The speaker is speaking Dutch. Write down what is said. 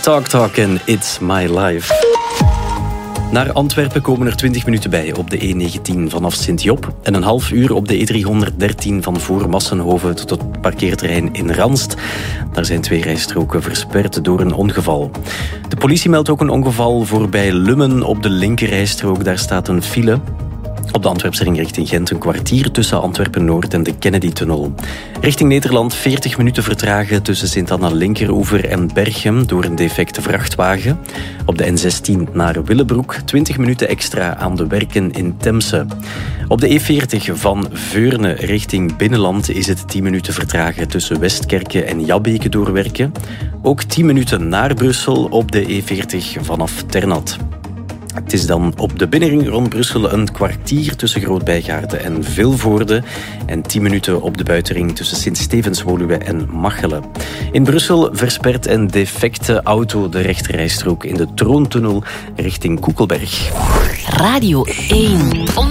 Talk en It's My Life. Naar Antwerpen komen er 20 minuten bij op de E19 vanaf Sint-Job en een half uur op de E313 van voor Massenhoven tot het parkeerterrein in Ranst. Daar zijn 2 rijstroken versperd door een ongeval. De politie meldt ook een ongeval voorbij Lummen op de linkerrijstrook. Daar staat een file. Op de Antwerpse ring richting Gent een kwartier tussen Antwerpen-Noord en de Kennedy-tunnel. Richting Nederland 40 minuten vertragen tussen Sint-Anna-Linkeroever en Berchem door een defecte vrachtwagen. Op de N16 naar Willebroek 20 minuten extra aan de werken in Temse. Op de E40 van Veurne richting Binnenland is het 10 minuten vertragen tussen Westkerke en Jabbeke door werken. Ook 10 minuten naar Brussel op de E40 vanaf Ternat. Het is dan op de binnenring rond Brussel een kwartier tussen Groot-Bijgaarde en Vilvoorde en 10 minuten op de buitenring tussen Sint-Stevens-Woluwe en Machelen. In Brussel verspert een defecte auto de rechterrijstrook in de Troontunnel richting Koekelberg. Radio 1.